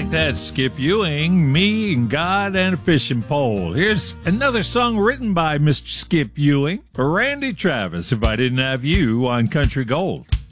like that, Skip Ewing, Me and God and a Fishing Pole. Here's another song written by Mr. Skip Ewing for Randy Travis, If I Didn't Have You, on Country Gold.